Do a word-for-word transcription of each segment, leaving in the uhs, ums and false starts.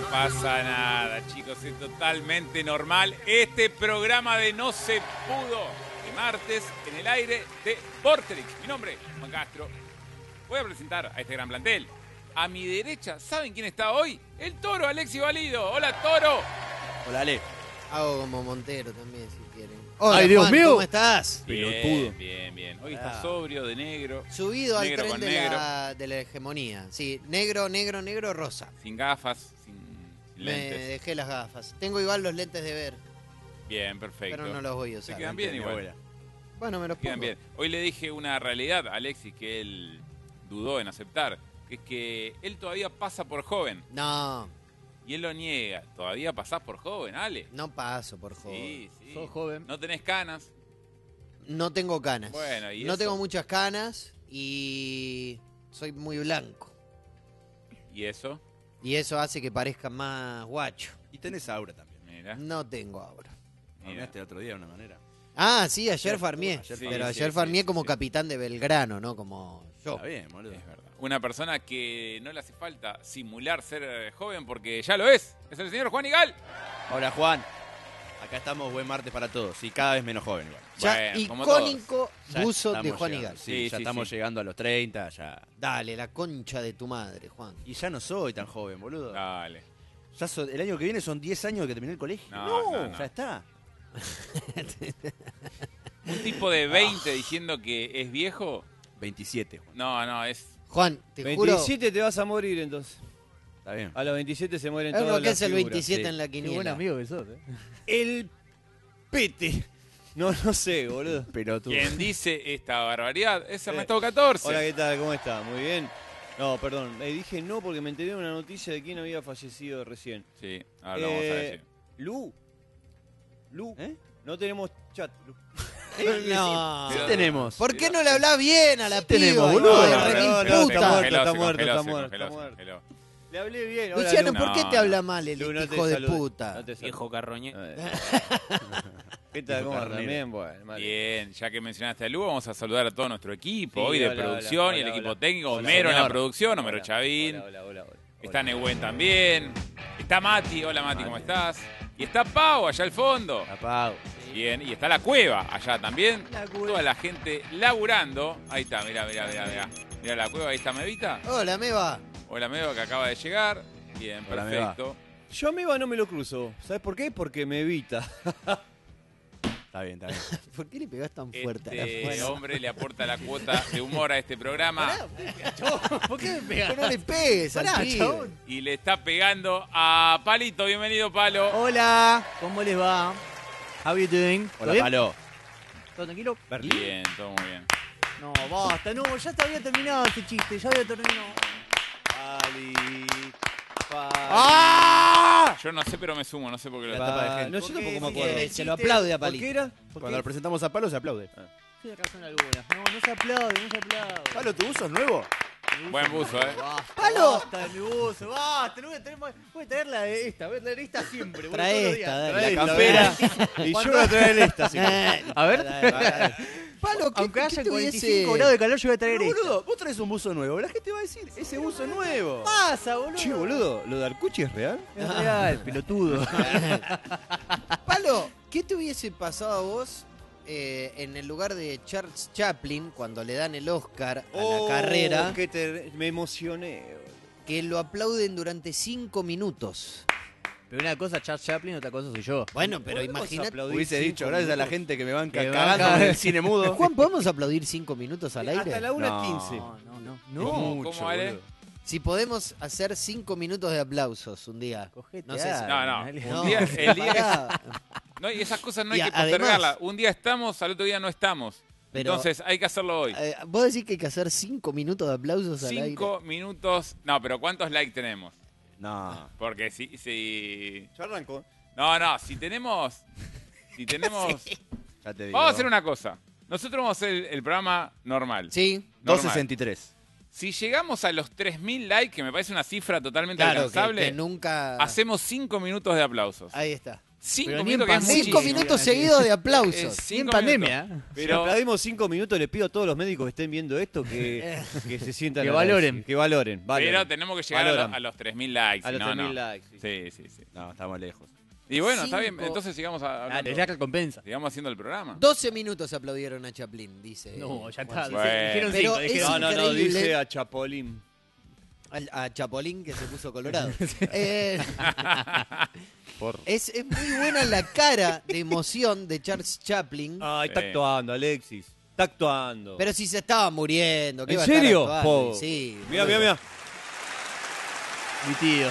pasa nada, chicos, es totalmente normal. Este programa de No Se Pudo, de martes, en el aire de Vorterix. Mi nombre es Juan Castro. Voy a presentar a este gran plantel. A mi derecha, ¿saben quién está hoy? El Toro, Alexis Valido. Hola, Toro. Hola, Ale. Hago como Montero también, si quieren. Hola, Ay, Dios Juan, mío. ¿cómo estás? Bien, bien, bien. Hoy está Ah. sobrio, de negro. Subido al Negro tren con de negro. la, de la hegemonía. Sí, negro, negro, negro, rosa. Sin gafas, sin, sin Me lentes. dejé las gafas. Tengo igual los lentes de ver, Bien, perfecto. pero no los voy a Se usar. quedan bien Mi igual. abuela. Bueno, me los Quedan pongo. bien. Hoy le dije una realidad a Alexis que él dudó en aceptar, que es que él todavía pasa por joven. No, Y él lo niega. Todavía pasás por joven, Ale. no paso por joven. Sí, sí. Sos joven. No tenés canas. No tengo canas. Bueno, ¿y no eso? tengo muchas canas y soy muy blanco. ¿Y eso? Y eso hace que parezca más guacho. Y tenés aura también. Mira, No tengo ahora. mira. Hablaste el otro día de una manera. Ah, sí, ayer Ayer- farmié. ayer Sí, pero sí, ayer sí, farmié sí, como sí. capitán de Belgrano, no como yo. Está bien, boludo. Es verdad. Una persona que no le hace falta simular ser eh, joven porque ya lo es. Es el señor Juan Igal. Hola, Juan. Acá estamos, buen martes para todos. Y cada vez menos joven igual. Ya Bueno, como icónico Ya buzo de estamos Juan llegando, Igal. Sí, Sí, ya sí, estamos sí. llegando a los treinta, ya. Dale, la concha de tu madre, Juan. Y ya no soy tan joven, boludo. Dale. Ya so- el año que viene son diez años que terminé el colegio. No, no, no. Ya está. Un tipo de veinte diciendo que es viejo. veintisiete, Juan. No, no, es... Juan, te juro. veintisiete te vas a morir entonces. Está bien. A los veintisiete se mueren Es todas lo que las es el figuras. veintisiete sí. en la Qué buen quiniela. amigo que sos, eh. El pete. No, no sé, boludo. Pero tú. Quien dice esta barbaridad es Ernesto catorce. Hola, ¿qué tal? ¿Cómo está? Muy bien. No, perdón. Eh, dije no porque me enteré de una noticia de quién había fallecido recién. Sí, ahora lo vamos a Eh, decir. Lu. Lu. ¿Eh? No tenemos chat, Lu. No. Sí tenemos. ¿Por qué no le hablás bien a la Sí tenemos, piba? boludo. hijo de No, remil no, no, puta? está muerto, Congeló, está se muerto, congeló, está se muerto, congeló, está se muerto. congeló. Le hablé bien. Hola, Luciano, Lu. ¿por qué No, te no. habla mal el Lu, no te hijo de saludé. puta? No te saludé. Viejo carroñe. Eh. ¿Qué tal? Viejo ¿Cómo andas? carnero. Bien, bueno. vale. Bien, ya que mencionaste a Lu, vamos a saludar a todo nuestro equipo Sí, hoy de hola, producción hola, y el hola, equipo hola. técnico. Hola, Homero en la señor. producción, Homero Hola, Chavín. Hola, hola, hola, hola. Está Hola. Nehuen también. Está Mati. Hola Mati, ¿cómo estás? Y está Pau allá al fondo. Apago. Bien, y está la cueva allá también. La cueva. Toda la gente laburando. Ahí está, mirá, mirá, mirá, mirá. Mirá la cueva, ahí está Mevita. Hola, Meva. Hola Meva que acaba de llegar. Bien, Hola, perfecto. Yo a Meva no me lo cruzo. ¿Sabes por qué? Porque me evita. Está bien, está bien. ¿Por qué le pegás tan fuerte a la Este fuerza? hombre le aporta la cuota de humor a este programa. ¿Por qué me pegas? No le pegues al Pará, pibe. chabón. Y le está pegando a Palito. Bienvenido, Palo. Hola, ¿cómo les va? How you doing? ¿Todo Hola, bien? Palo. ¿Todo tranquilo? Bien, todo muy bien. No, basta, no, ya te había terminado este chiste, ya había terminado. Pali, Pali. ¡Ah! Yo no sé, pero me sumo, no sé por qué lo La está. tapa de Pa- gente. No, yo ¿Por qué? tampoco me ¿Por qué? acuerdo. Se lo aplaude a ¿Por Palito. qué era? ¿Por Cuando qué? lo presentamos a Palo se aplaude. Tiene razón alguna. No, no se aplaude, no se aplaude. Palo, ¿tu uso es nuevo? Mi Buen buzo, ¿eh? Basta, ¡Palo! basta de mi buzo, basta. No voy a traer, más- voy a traer la de esta, voy a traer esta siempre. voy Trae todos los esta, días. dale. Trae La esta, campera. ¿verdad? Y yo voy a traer el esta, sí. Eh, A ver. dale, dale. Palo, ¿qué, Aunque qué haya te cuarenta y hubiese- cinco grados de calor, yo voy a traer Pero, esta. boludo, vos traes un buzo nuevo. La gente va a decir, ese buzo es nuevo. pasa, boludo? Che, boludo, ¿lo de Arcuchi es real? Es real, pelotudo. Palo, ¿qué te hubiese pasado a vos eh, en el lugar de Charles Chaplin cuando le dan el Oscar a Oh, la carrera? Que te, me emocioné. Que lo aplauden durante cinco minutos. Pero una cosa Charles Chaplin, otra cosa soy yo. Bueno, pero ¿Podemos imagínate. aplaudir Hubiese cinco dicho, gracias a la minutos? gente que me banca Que cagando banca- en el cine mudo. Juan, ¿podemos aplaudir cinco minutos al aire? Hasta la una No. quince. No, no, no. No. ¿Cómo, Mucho, cómo, Ale? boludo. Si podemos hacer cinco minutos de aplausos un día. Cogete No sé si- No, no. dale. Un No, día- el día pará. No, y esas cosas no hay Y que además- postergarlas. Un día estamos, al otro día no estamos. Pero- Entonces hay que hacerlo hoy. Eh, ¿Vos decís que hay que hacer cinco minutos de aplausos al aire? Cinco minutos. No, pero ¿cuántos likes tenemos? No. Porque si, si... Yo arranco. No, no, si tenemos... Si tenemos... Ya te digo. Vamos a hacer una cosa. Nosotros vamos a hacer el, el programa normal. Sí, Normal. dos sesenta y tres. Si llegamos a los tres mil likes, que me parece una cifra totalmente claro, que, alcanzable, que nunca... hacemos cinco minutos de aplausos. Ahí está. cinco Pero ni en minutos, que es pandemia. Cinco muchísimo. minutos seguidos de aplausos. Es Ni en cinco pandemia. minutos. ¿eh? Si Pero aplaudimos cinco minutos, le pido a todos los médicos que estén viendo esto que, que se sientan Que agradecidos, valoren. Que valoren. valoren. Pero tenemos que llegar a, Valoran. lo- a los tres mil likes. A los no, tres mil no. likes, sí. Sí, sí, sí. No, estamos lejos. Y bueno, está Cinco. bien. Entonces sigamos a- Ah, hablando. te da recompensa. Sigamos haciendo el programa. doce minutos aplaudieron a Chaplin, dice. No, ya está. Juancito. Bueno. Dijeron Pero cinco. es dijeron- No, no, no, increíble. dice a Chapolín. Al- A Chapolín que se puso colorado. Eh, Por... es, es muy buena la cara de emoción de Charles Chaplin. Ay, está Sí. actuando, Alexis. Está actuando. Pero si se estaba muriendo. ¿qué ¿En va a estar serio? actuando? Po. Sí. Mira, mira, mira. Mi tío.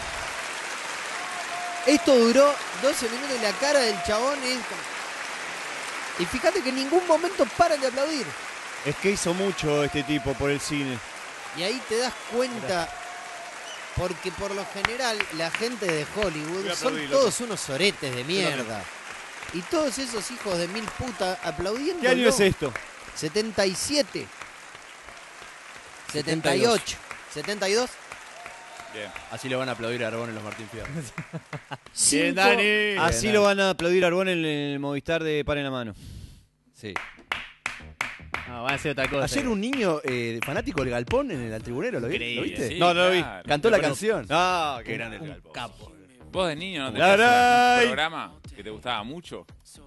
Esto duró doce minutos y la cara del chabón es... Y fíjate que en ningún momento paran de aplaudir. Es que hizo mucho este tipo por el cine. Y ahí te das cuenta, porque por lo general la gente de Hollywood Voy a son aplaudir, todos unos soretes de mierda. Y todos esos hijos de mil puta aplaudiendo. ¿Qué año es esto? setenta y siete. setenta y ocho. setenta y dos. Bien. Así le van a aplaudir a Arbón en los Martín Fierro. Bien, Dani. Así lo van a aplaudir a Arbón en el Movistar de Par en la Mano. Sí. No, van a hacer otra cosa. Ayer un niño eh, fanático del Galpón en el tribunero, ¿lo, vi- Increíble, ¿lo viste? Sí, No, no lo vi. claro. Cantó la Pero- canción. Ah, Qué grande el Un Galpón. capo. ¿Vos de niño no te Laray. pasó un programa que te gustaba mucho?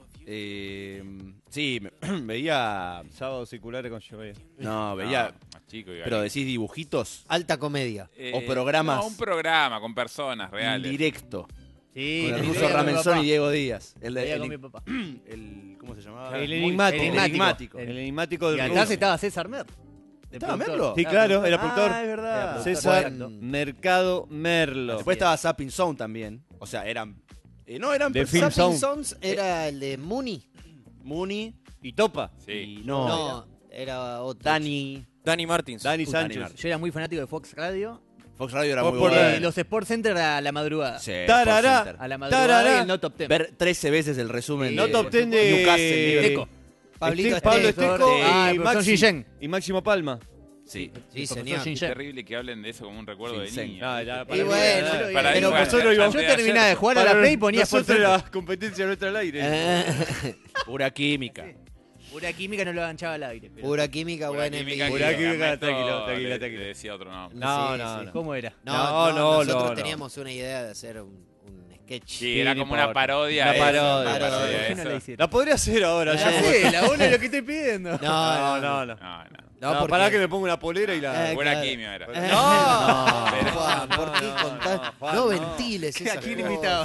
Eh, sí, me- veía... Sábados circulares con Joey. No, veía... No, más chico y Pero gallo. decís dibujitos Alta comedia. Eh, o programas. No, un programa con personas en reales. directo. Sí, Con el sí, ruso veía con mi Ramenzón papá. y Diego Díaz. El, de- Veía el, con mi papá. el- ¿Cómo se llamaba? El Muy- enigmático. El enigmático. El enigmático Y del atrás ruso. estaba César Mer. de ¿Estaba productor. Merlo? Sí, claro, era productor. Ah, es verdad. César Bueno. Mercado Merlo. Después estaba Zapping Sound también. O sea, eran... eh, no, eran... De personas- Film Zapping Sound. Sons era el de Mooney. Muni Y Topa. Sí. y... No, No, era otro. Dani... Dani Martins. Dani Puta, Sánchez. Dani Yo era muy fanático de Fox Radio. Fox Radio era Vos muy por bueno. la- Y los Sports Center a la madrugada. Sí, Tarará. Sport Center. A la madrugada Tarará. y el No Top Ten. Ver trece veces el resumen Sí, No de top por ten de Newcastle, Teco. Pablito Este- Pablo Esteco. Esteco Ah, y, el profesor Maxi- Gillén. y Máximo Palma. Sí. Sí, El señor. profesor Qué Gillén. terrible que hablen de eso como un recuerdo de Ginseng. niño. Ah, ya, Y para mí, bueno, ya, pero Para pero mí, nosotros bueno, íbamos Yo ayer- terminaba de jugar a la para Play y ponía Sports nosotros Center. la competencia nuestra al aire. Eh, Pura química. Pura química no lo aganchaba al aire. pero- Pura química, Pura buena química envidia. Pura que química, Ernesto tranquilo, tranquilo, le- tranquilo. le decía otro nombre. No, Sí, no, sí. no. ¿Cómo era? No, No, no, no, nosotros no, no. teníamos una idea de hacer un, un sketch. Sí, Sí, era no como una importa. parodia. Una a eso, parodia, una parodia. parodia a ¿Por qué no eso. la hicieron? La podría hacer ahora. Ya Ya. sé, la una es lo que estoy pidiendo. No, No, no, no, no. No, no. No, No, porque- pará que me pongo una polera y la... Eh, Buena claro. quimio era. Eh, No, no, Juan, ¿por qué no, contás? no, Juan, No no. ventiles esas ¿A quién cosas. invitaba?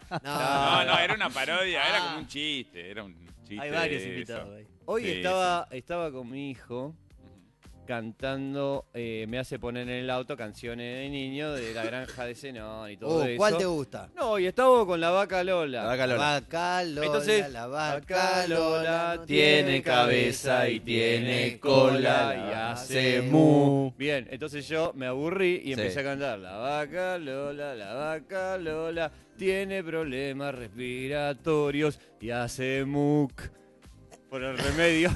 No, No, no, era una parodia, era como un chiste. Era un chiste. Hay varios de invitados eso. ahí. Hoy Sí, estaba, estaba con mi hijo cantando, eh, me hace poner en el auto canciones de niño de la granja de Zenón y todo Uh, eso. ¿cuál te gusta? No, y estaba con la vaca Lola. La vaca La Lola. vaca Lola, Entonces, la vaca Lola no tiene cabeza y tiene cola y hace mu. Bien, entonces yo me aburrí y Sí. empecé a cantar. La vaca Lola, la vaca Lola tiene problemas respiratorios y hace muc. Por el remedio.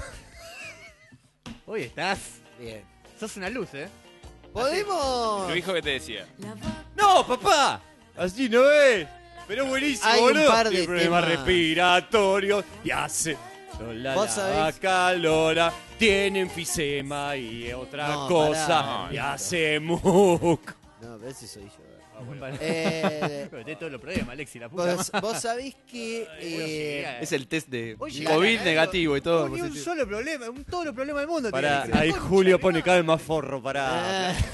Hoy estás. Bien. Sos una luz, ¿eh? ¿Podemos? Tu hijo que te decía. ¡No, papá! Así no es. Pero es buenísimo, Hay un boludo. par de Tiene problemas temas. respiratorios y hace... Lola, ¿Vos la sabés? vaca Lola tiene enfisema y otra No, cosa pará. y hace muc. No, pero ese soy yo. Para- Eh, Pero tenés todos los problemas, Alexi, la puta vos, vos sabés que... eh, Es el test de Oye, COVID la- negativo y todo. Ni un positivo. solo problema, un todos los problemas del mundo. Pará, tiene. ahí Concha Julio de pone madre. cada vez más forro, pará. eh,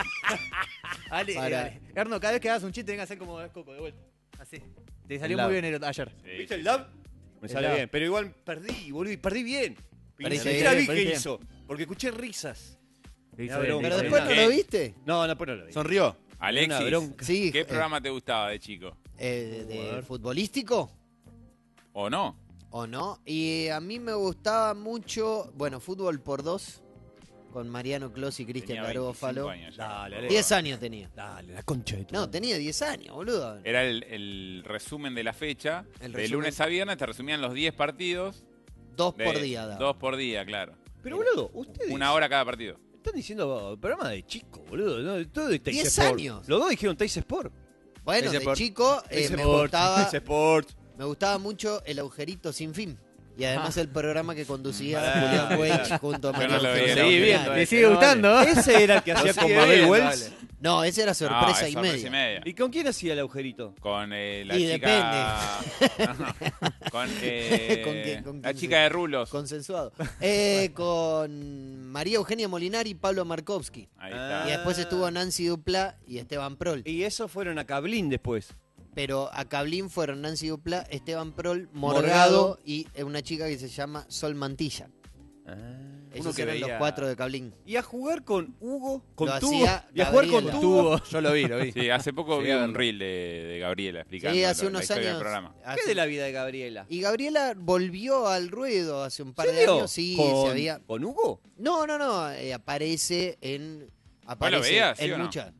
Ale, Pará. eh, Erno, cada vez que hagas un chiste, venga a hacer como Coco, de vuelta. Así. Te salió El muy lab. bien el- ayer. Sí, ¿Viste sí, el lab? Me El sale lab. bien, pero igual perdí, boludo, y perdí bien. Y ni Perdiste siquiera bien, vi qué perdiste bien. hizo, porque escuché risas. Te hizo No, bien, bronca. te pero hizo después bien. no lo viste. No, no, pues no lo vi. ¿Sonrió? Alexis, Una bronca. Sí. ¿qué eh, programa te gustaba de chico? eh, de A ver. futbolístico ¿O no? o no. Y a mí me gustaba mucho, bueno, Fútbol por Dos con Mariano Clos y Cristian Tenía Garófalo. veinticinco años ya. Dale, Alex. diez años tenía. Dale, la concha de tu No, madre. tenía diez años, boludo. Era el, el resumen de la fecha. El de resumen. lunes a viernes te resumían los diez partidos. Dos de- por día daba. Dos por día, claro. Pero boludo, ustedes Una hora cada partido. están diciendo oh, programa de chico, boludo. No, todo de Teis Diez Sport. años. Los dos dijeron Teis Sport. Bueno, Ese de por- chico eh, Ese me sport, gustaba ese sport. me gustaba mucho El Agujerito Sin Fin. Y además el programa que conducía Ah, Julián Weich claro. junto a Yo María no lo Eugenia veía, Seguí no, Molinari. viendo, ¿Le eh, sigue no, gustando? vale. Ese era el que hacía Lo con sigue Mabel viendo, Wells. vale. No, ese era No, sorpresa es y sorpresa media. y media. ¿Y con quién hacía el agujerito? Con eh, la Y chica. con eh, ¿Con quién? ¿Con la quién chica se- de rulos. Consensuado. Eh, con María Eugenia Molinari y Pablo Markovsky. Ahí Ah. está. Y después estuvo Nancy Dupla y Esteban Prol. Y esos fueron a Cablín después. Pero a Cablín fueron Nancy Dupla, Esteban Prol, Morgado. Morgado y una chica que se llama Sol Mantilla. Uno Esos que eran los veía- cuatro de Cablín. Y a jugar con Hugo, con Lo Tubo. hacía Y a jugar con Gabriela. Tubo. Yo lo vi, lo vi. Sí, hace poco Sí, vi a un verlo. reel de, de Gabriela explicando Sí, hace la- la unos historia del años. programa. ¿Qué hace- de la vida de Gabriela? Y Gabriela volvió al ruedo hace un par de ¿Serio? años. Sí, ¿Con, se había. ¿Con Hugo? No, no, no. eh, aparece en. Aparece veías, sí en o no? muchas.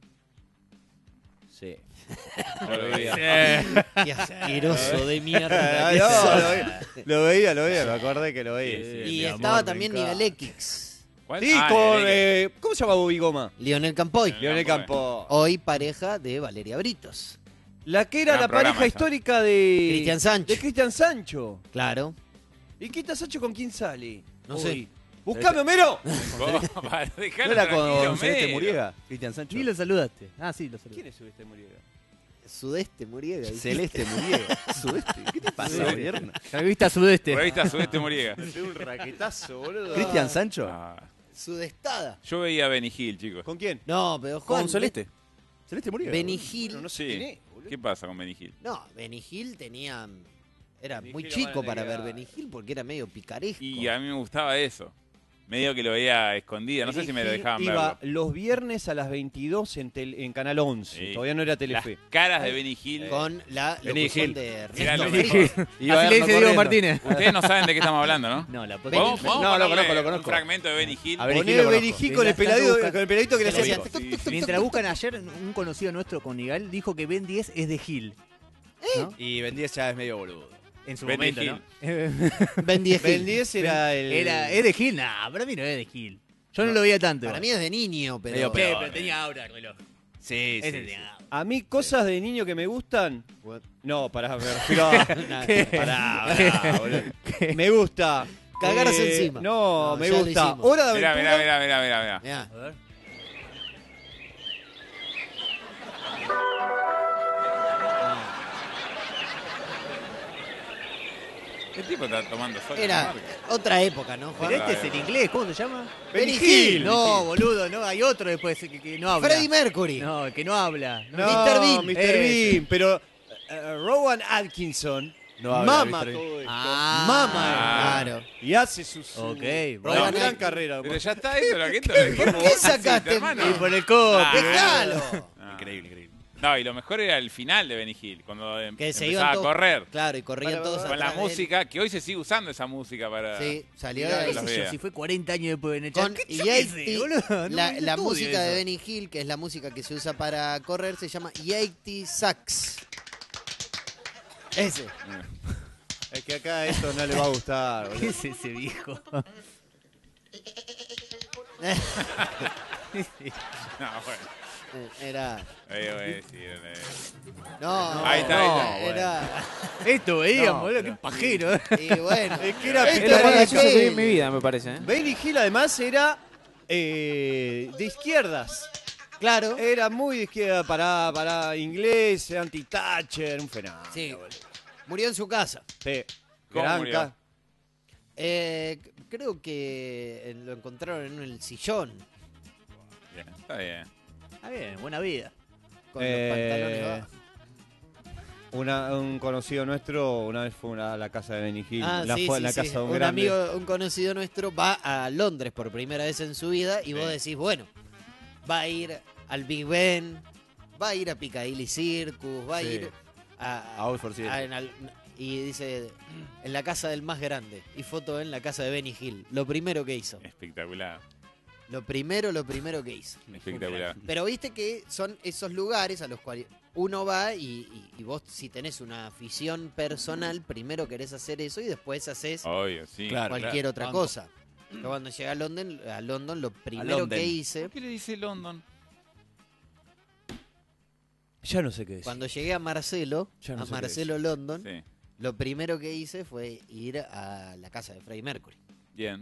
Sí. Yo lo veía. Qué asqueroso de mierda. Ah, que no, sos. lo, veía, lo veía, lo veía, me acordé que lo veía. Sí, sí. Y mi estaba amor, también me Nivel encanta. X. ¿Cuál? Sí, Ah, con. el- eh, ¿Cómo se llama Bobby Goma? Lionel Campoy. Leonel Campo. Campo. Hoy pareja de Valeria Britos. La que era Gran la programa pareja esa. histórica de. Cristian Sancho. De Cristian Sancho. Claro. ¿Y Cristian Sancho con quién sale? No Hoy. sé. ¡Buscame, Homero! Vos, para ¿No dejarlo era tranquilo, con Celeste Mero. Muriega? Cristian Sancho. Ni lo saludaste. Ah, sí, lo saludaste. ¿Quién es este Muriega? Sudeste Muriega. dijiste. Celeste Muriega. Sudeste. ¿Qué te pasa, Sudeste. gobierno? Revista Sudeste. Revista Sudeste Muriega. un raquetazo, boludo. ¿Cristian Sancho? Ah, Sudestada. yo veía a Benny Hill, chicos. ¿Con quién? No, pero Juan. Con Celeste. Celeste Muriega. Benny Hill. No, no sé Sí. quién es, boludo. ¿Qué pasa con Benny Hill? No, Benny Hill tenía. Era Benny muy Hill chico era para ver negra. Benny Hill porque era medio picaresco. Y a mí me gustaba eso. Medio que lo veía escondida. No sé si me lo dejaban Iba verlo. los viernes a las veintidós en, tel- en Canal once. Sí. Todavía no era Las Telefe. caras de Benny Hill. Con la Benny locución Hill. de Era Ernesto lo Frisch. mejor. Iba Así le Erno dice Diego corriendo. Martínez. Ustedes no saben de qué estamos hablando, ¿no? No, la Benny ¿Podemos, Hill. podemos No, lo ponerle conozco, lo conozco. Un fragmento de Benny Hill. A ver, Benny Poné Hill lo Benny conozco. Hill con el, Mientras peladito, tanto con el peladito que le busca- hacía. le hacía- Sí, sí. Mientras buscan ayer, un conocido nuestro con Nigal dijo que Ben diez es de Gil. ¿No? Y Ben diez ya es medio boludo. En su Ben momento, Hill. ¿no? Ben diez Ben Hill. diez era el. Era, ¿es de Gil? Nah, para mí no es de Gil. Yo no, lo veía tanto. Para mí es de niño, pero. Medio Sí, peor. pero tenía aura el reloj. Sí, Ese sí. sí. tenía aura. A mí, cosas de niño que me gustan. No, pará, me refiero a. Pará, pará, boludo. Me gusta. Cagarse eh, encima. No, No, me ya lo gusta. hicimos. Hora de Mirá, aventura. mirá, mirá, mirá, mirá, mirá. Mirá. A ver. ¿Qué tipo está tomando sol? Era otra época, ¿no, Juan? Pero este es el inglés, ¿cómo se llama? Benny Hill. No, boludo, no, hay otro después que, que no habla. Freddie Mercury. No, el que no habla. No, mister Bean. mister Ese. Bean, pero eh, Rowan Atkinson No habla, mama mister Bean. todo esto. Ah, mama. Claro. Y hace su, su- Ok, una Rowan gran Atkinson. carrera. Pero ya está eso, lo que esto. ¿Por qué sacaste? hermano? Y por el copo. Ah. ¡Dejalo! Ah. Increíble, increíble. No, y lo mejor era el final de Benny Hill, cuando em- Que se empezaba iban a todos- correr. Claro, y corrían Para- todos Con la atrás de él. música, que hoy se sigue usando esa música para... Sí, salió Mirá de que ahí. los ¿Qué sé yo? vea. Si fue cuarenta años después de Nechar. Con ¿Qué y yo qué ahí sé, ti- boludo? No, la, no la estudio música de eso. Benny Hill, que es la música que se usa para correr, se llama Yeti Sax. Ese. Es que acá esto no le va a gustar. boludo. ¿Qué es ese viejo? No, bueno. Era. Eh, eh, sí, eh. No, Ahí está, no, ahí está. era. Esto veían, No, boludo, pero- qué pajero. ¿eh? Y bueno. Es que era esto Es lo era más la gracioso que vi en tele. mi vida, me parece. ¿eh? Benny Hill además era eh, de izquierdas. Claro. Era muy de izquierda para, para inglés, anti-Thatcher, un fenómeno. Sí. boludo. Murió en su casa. Sí. ¿Cómo Gran murió? ca- Eh, creo que eh, lo encontraron en el sillón. Bien, está bien. Está bien, buena vida. Con Eh, los pantalones bajos. Una- un conocido nuestro una vez fue a la casa de Benny Hill. Ah, la sí, fue sí, en la sí. casa de un, un grande. amigo, un conocido nuestro va a Londres por primera vez en su vida y vos Sí. decís, bueno, va a ir al Big Ben, va a ir a Piccadilly Circus, va a Sí. ir a, A Oxford, sí. a- en al- y dice, en la casa del más grande, y foto en la casa de Benny Hill, lo primero que hizo, Espectacular. lo primero, lo primero que hizo. Espectacular. Pero viste que son esos lugares a los cuales uno va y, y- y vos si tenés una afición personal, primero querés hacer eso y después haces Obvio, sí. Claro. cualquier otra Banco. cosa. Yo cuando llegué a London, a London lo primero London. que hice, ¿Por qué le dice London? Ya no sé qué decir. Cuando llegué a Marcelo, Ya no a sé qué Marcelo London, Sí, lo primero que hice fue ir a la casa de Freddie Mercury. bien.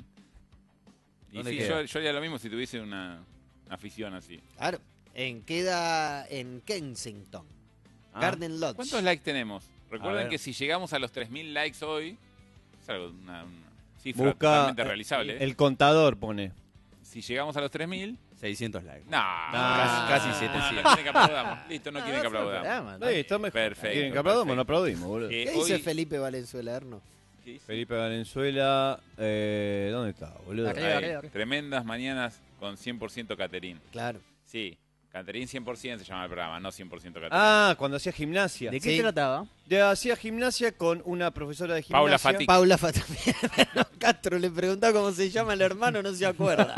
Y ¿Dónde sí, queda? yo, yo haría lo mismo si tuviese una afición así. Claro. En, queda en Kensington, Ah. Garden Lodge. ¿Cuántos likes tenemos? A Recuerden ver. que si llegamos a los tres mil likes hoy, es algo, una, una cifra Busca totalmente eh, realizable. ¿eh? el contador, pone. Si llegamos a los tres mil, seiscientos likes. no. Ah, casi no, setecientos. No quieren que aplaudamos. Listo, no quieren que no, no, aplaudamos. programa, ¿no? Sí, está mejor. Perfecto, ¿Quieren que aplaudamos? perfecto. No aplaudimos, boludo. Eh, ¿Qué dice hoy- Felipe Valenzuela, Erno? ¿Qué dice? Felipe Valenzuela, eh, ¿dónde está, boludo? Arriba, Ahí, arriba, arriba. tremendas mañanas con cien por ciento Caterín. Claro. Sí, Caterín cien por ciento se llama el programa, no cien por ciento Caterín. Ah, cuando hacía gimnasia. ¿De qué Sí. trataba? De- hacía gimnasia con una profesora de gimnasia. Paula Fati. Paula Fatamia. Castro le preguntaba cómo se llama el hermano, no se acuerda.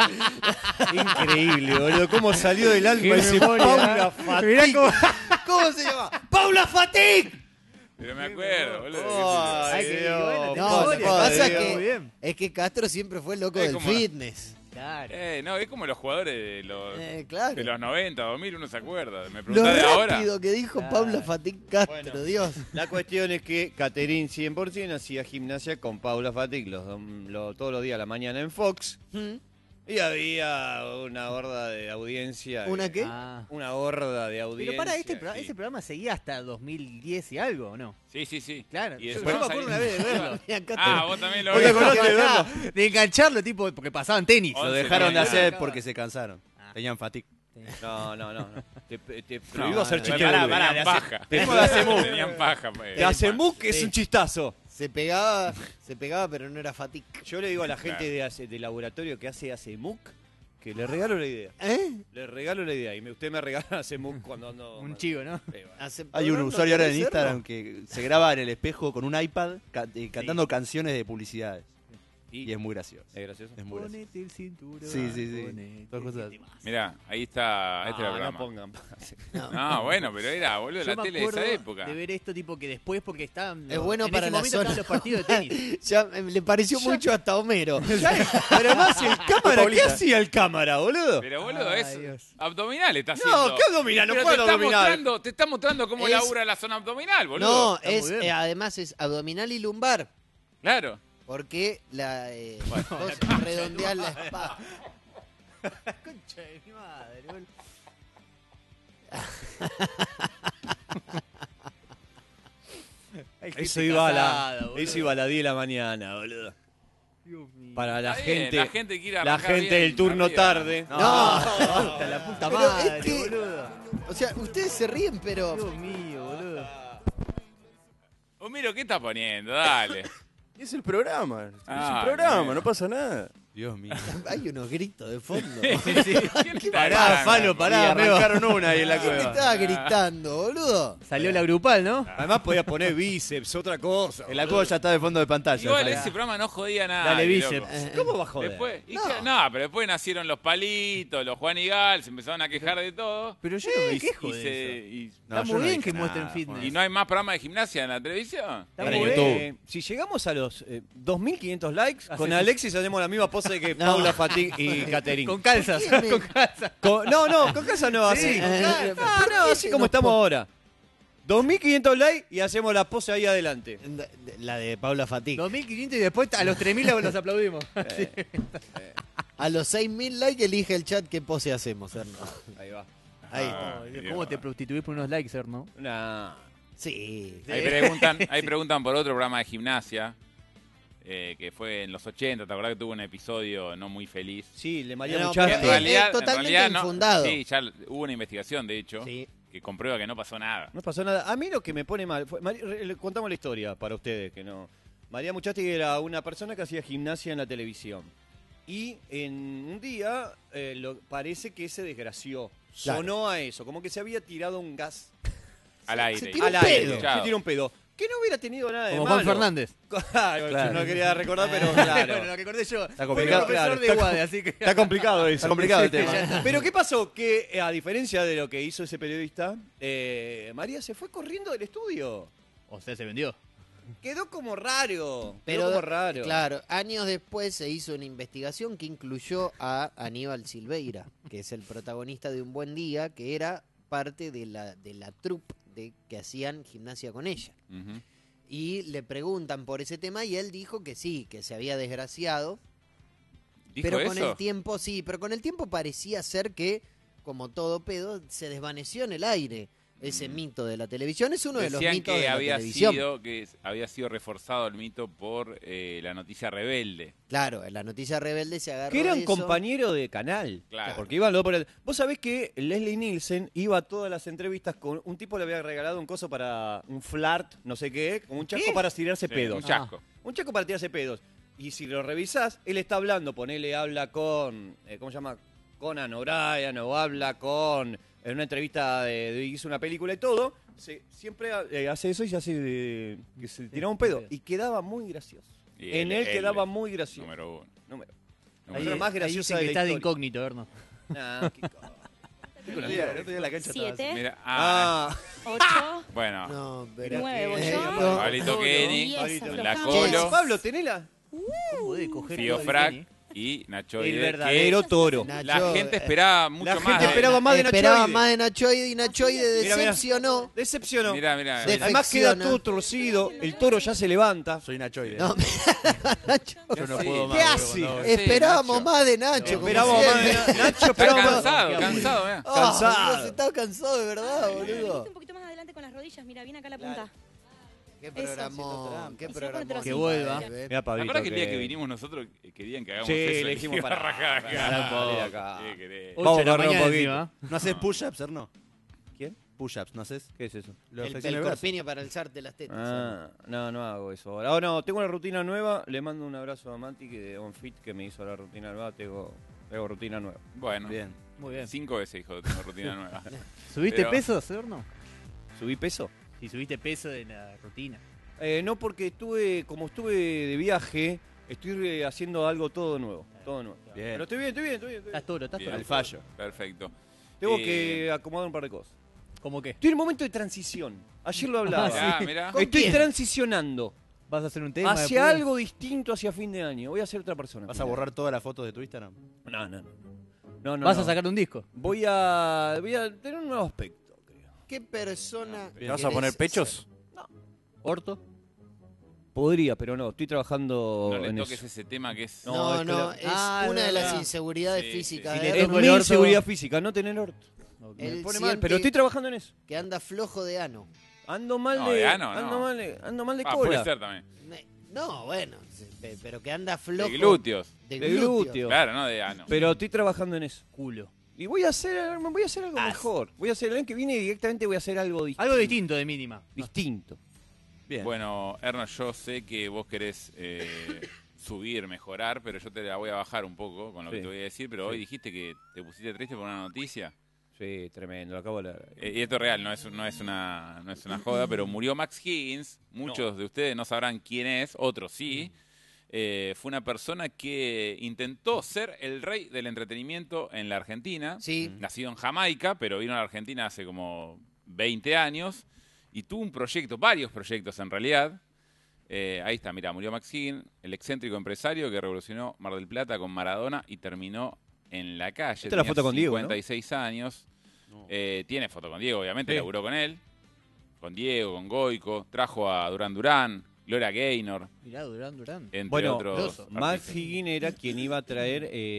Increíble, boludo. Cómo salió del alma Qué ese memoria, Paula ¿eh? Fati. Mirá cómo... ¿Cómo se llama? ¡Paula Fatic! Pero me acuerdo, boludo. Ay, Ay, qué Dios, bueno, No, tiene lo que memoria, pasa Dios. que- Muy bien. Es que Castro siempre fue loco Es del como- fitness. Claro. Eh, no, es como los jugadores de los, Eh, claro. de los noventa, dos mil, uno se acuerda. Me Lo preguntás de ahora. rápido que dijo Claro. Paula Fatic Castro, Bueno. Dios. La cuestión es que Caterín cien por ciento hacía gimnasia con Paula Fatic los, dom- lo- todos los días a la mañana en Fox. ¿Mm? Y había una horda de audiencia. ¿Una eh, qué? Ah. Una horda de audiencia. Pero para, este, pro- sí. ese programa seguía hasta dos mil diez y algo, ¿o no? Sí, sí, sí. Claro. Y Yo, después yo me acuerdo una vez de verlo. Mira, Castro. Ah, vos también lo Vos te viste. acordás de Ah, verlo. de engancharlo, tipo, porque pasaban tenis. Once Lo dejaron de tenían. hacer porque se cansaron. Ah. Tenían fatigue. No, no, no. no. Te, te No, prohíbo hacer no, chistes pará, boludo. pará, De tenían hacer- paja. Tenemos de Hacemú. Tenían paja. pues. De Hacemú, que es Sí. un chistazo. Se pegaba, se pegaba, pero no era Fatic. Yo le digo a la gente Claro. de, hace- de laboratorio que hace Hacemuk que le regalo la idea. ¿Eh? Le regalo la idea. Y me- usted me regala Hacemuk cuando ando. Un chivo, ¿no? Eh, bueno. ¿Aceptó Hay un verlo? usuario ahora en ¿Querés Instagram verlo? que se graba en el espejo con un iPad ca- eh, cantando canciones de publicidades. Y es muy gracioso. ¿Es gracioso? Es muy gracioso. Ponete el cinturón. Sí, sí, sí. ponete Todas cosas. el tema. Mirá, ahí está. Este era el Ah, no programa. pongan. No, bueno, pero era, boludo, Yo la me tele de esa acuerdo época. de ver esto tipo que después porque estaban Es los- bueno en para ese la momento zona. estaban los partidos de tenis. Ya eh, le pareció mucho hasta Homero. Pero además el cámara, ¿qué Paulita. hacía el cámara, boludo? Pero boludo, Ay, es Dios. abdominal está haciendo. No, ¿qué abdominal? No Pero fue te está abdominal. mostrando, te está mostrando cómo Es- labura la zona abdominal, boludo. No, está es muy bien. eh, además es abdominal y lumbar. Claro. Porque la eh, vos redondeás la espalda. Concha de mi madre, boludo. Hay gente Eso iba, a casada, la, boludo. eso iba a las diez de la mañana, boludo. Dios mío. Para la Está bien, gente, la gente quiere la arrancar gente bien, del turno arriba. tarde. No, Hasta la puta Pero madre, es que- boludo. o sea, ustedes se ríen, pero Dios mío, boludo. Homero, ¿qué estás poniendo? Dale. Es el programa. Es Ah, el programa, bien. no pasa nada. Dios mío. hay unos gritos de fondo. ¿Quién está Pará, hablando? Falo, Y pará, amigo. arrancaron una ahí en la ¿Quién cueva. estaba gritando, boludo? Salió la grupal, ¿no? Además podías poner bíceps, otra cosa. En la boludo. cueva ya está de fondo de pantalla. Igual Pará. ese programa no jodía nada. Dale bíceps. Eh, ¿Cómo va a joder? Después, ¿y No. qué? No, pero después nacieron los palitos, los Juan y Gal, se empezaron a quejar de todo. Pero yo no me Y- quejo y de se- eso. y- No, Está yo muy no bien dije que muestren nada, fitness. Juan. ¿Y no hay más programas de gimnasia en la televisión? Está Para muy YouTube. bien. Eh, si llegamos a los eh, dos mil quinientos likes, con Hacemos- Alexis hacemos la misma pose que No. Paula Fatig y Caterín. Con calzas, ¿Por qué me- con calzas. Con- no, no, con casa no, así. Sí, con eh, calza. eh, No, ¿por no, qué así se como nos estamos po- ahora. dos mil quinientos likes y hacemos la pose ahí adelante. La de Paula Fatic. dos mil quinientos y después a los tres mil los aplaudimos. A los seis mil likes elige el chat qué pose hacemos, Erno. Ahí va. Ahí Ah, está. ¿Cómo te prostituís por unos likes, no? Nah. Sí. Ahí preguntan, ahí preguntan por otro programa de gimnasia, eh, que fue en los ochenta, ¿te acordás que tuvo un episodio no muy feliz? Sí, le maría No, mucha pero En es- realidad, es totalmente en realidad no- infundado. Sí, ya hubo una investigación, de hecho, Sí. que comprueba que no pasó nada. No pasó nada. A mí lo que me pone mal. Fue, Mari- re- le contamos la historia para ustedes, que no. María Muchasti era una persona que hacía gimnasia en la televisión. Y en un día eh, lo- parece que se desgració. Claro. Sonó a eso, como que se había tirado un gas Al aire. se tiró al un aire. pedo. Se tiró un pedo. Que no hubiera tenido nada de Como malo. Juan Fernández. Claro, Claro. No quería recordar, pero claro. Bueno, lo que acordé yo. Está Fue complicado, profesor claro, de está Guade, así que... Está complicado eso. Está complicado el tema. Pero ¿qué pasó? Que eh, a diferencia de lo que hizo ese periodista, eh, María se fue corriendo del estudio. O sea, se vendió. Quedó como raro. Pero, quedó como raro. claro, años después se hizo una investigación que incluyó a Aníbal Silveira, que es el protagonista de Un Buen Día, que era parte de la, de la troupe de, que hacían gimnasia con ella. Ujú. Y le preguntan por ese tema y él dijo que sí, que se había desgraciado. ¿Dijo Pero con eso? el tiempo, sí, pero con el tiempo parecía ser que, como todo pedo, se desvaneció en el aire ese Mm. mito de la televisión. Es uno de los Decían mitos que de la había televisión. sido que había sido reforzado el mito por eh, la noticia rebelde. Claro, en la noticia rebelde se agarró Que era de un eso. compañero de canal. Claro. Porque iban los por el... Vos sabés que Leslie Nielsen iba a todas las entrevistas con... Un tipo le había regalado un coso para un flart, no sé qué, como un chasco para tirarse Sí, pedos. un chasco. Un chasco para tirarse pedos. Y si lo revisás, él está hablando, ponele, habla con... eh, ¿Cómo se llama? Conan O'Brien, o habla con... En una entrevista de, de- hizo una película y todo. Se, siempre eh, hace eso y se hace... eh, que se tiraba un pedo. Y quedaba muy gracioso. Y En él, quedaba muy gracioso. Número uno. Número. La Número persona uno. más graciosa ahí de que la está de historia. incógnito, Erno. Nah, qué co- El otro día- el otro día en la cancha estaba así. Siete, Mira, ah, Ah, ocho, bueno. No, pero nueve, que- voy eh, yo. no. Pablito Kenny, diez, Pablito. la aflojamos. Colo, Pablo, tenela. ¿Cómo de coger Fío todo el Frac Kenny? y Nacho El Ide, verdadero toro. Nacho, La gente eh, esperaba mucho La más. gente de- esperaba más de Nacho Esperaba Ide. más de Nachoide y Nachoide Mira, mira. decepcionó. Decepcionó. Mirá, mirá. De- Además queda Defecciona. todo torcido. El toro ya se levanta. Soy Nachoide. No, Nacho. Yo no Sí. puedo más. ¿Qué boludo, hace? cuando- Sí, Esperábamos Nacho. más de Nacho. como Esperábamos más de siempre. Na- Nacho. Está Esperábamos más. cansado, cansado, mirá. Ah, Cansado. Dios, estaba cansado de verdad, boludo. Un poquito más adelante con las rodillas, mira, viene acá la punta. Qué programón, qué Y si no, programón. ponete Que vuelva. Eh, Mira, ¿Te Pablito. acuerdas que el día que vinimos nosotros eh, querían que hagamos Sí, eso? le dijimos iba para- a rajar para- acá. para- para acá. ¿Qué querés? Ocho Vamos de a la correr un mañana poquito. encima. ¿No haces push-ups, Erno? ¿Quién? Push-ups, ¿no haces? ¿Qué es eso? Los El, flexiones el de brazos. corpiño para alzarte las tetas. Ah, no, no hago eso ahora. Ahora no, tengo una rutina nueva. Le mando un abrazo a Mati que de OnFit que me hizo la rutina nueva. Tengo, tengo rutina nueva. Bueno, Bien. Muy bien. cinco veces dijo que tengo rutina nueva. ¿Subiste Pero- pesos, Erno? ¿Subí peso? Si subiste peso de la rutina. Eh, no, porque estuve, como estuve de viaje, estoy eh, haciendo algo todo nuevo. Todo nuevo. Bien. Pero estoy bien, estoy bien, estoy bien. estoy Estás bien. toro, estás Bien. toro. Al fallo. Perfecto. Tengo Eh, que acomodar un par de cosas. ¿Cómo qué? Estoy en un momento de transición. Ayer lo hablaba. Ah, mirá. ¿Con Estoy quién? transicionando ¿Vas a hacer un tema? hacia después? algo distinto hacia fin de año. Voy a ser otra persona. ¿Vas a borrar todas las fotos de tu Instagram? No, no, no. no, no ¿Vas no. a sacar un disco? Voy a, voy a tener un nuevo aspecto, creo. ¿Qué persona. ¿Te vas a querés poner ser? pechos? ¿Orto? Podría, pero no. Estoy trabajando No le en toques eso. ese tema que es... No, No, es no, que es Ah, una de las verdad. inseguridades Sí, físicas sí. de Si le Es Erno, toco mi el orto- inseguridad física, no tener orto. Me Él pone siente mal, pero estoy trabajando en eso. que anda flojo de ano. Ando mal No, de, de ano, ando no. mal de, ando mal de Ah, cola. puede ser también. Ne- No, bueno, se- pe- pero que anda flojo. De glúteos. De De glúteo. glúteo. Claro, no de ano. Pero estoy trabajando en eso. Culo. Y voy a hacer, voy a hacer algo Haz. mejor. Voy a hacer el año que viene y directamente voy a hacer algo distinto. Algo distinto de mínima. Distinto. Bien. Bueno, Erno, yo sé que vos querés eh, subir, mejorar, pero yo te la voy a bajar un poco con lo que Sí. te voy a decir. Pero hoy dijiste que te pusiste triste por una noticia. Sí, tremendo, lo acabo de leer. Eh, y esto es real, no es, no es una no es una joda, pero murió Max Higgins. Muchos de ustedes no sabrán quién es, otros sí. Eh, fue una persona que intentó ser el rey del entretenimiento en la Argentina. Sí. Nacido en Jamaica, pero vino a la Argentina hace como veinte años. Y tuvo un proyecto, varios proyectos en realidad. Eh, ahí está, mira, murió Max Higgins, el excéntrico empresario que revolucionó Mar del Plata con Maradona y terminó en la calle. Esta es la Tenía foto con Diego, ¿no? cincuenta y seis años. No. Eh, tiene foto con Diego, obviamente, Sí. laburó con él. Con Diego, con Goico. Trajo a Durán Durán, Gloria Gaynor, Mirá, Durán, Durán. entre Bueno, otros. grosso. Max artistas. Higgins era quien iba a traer... eh,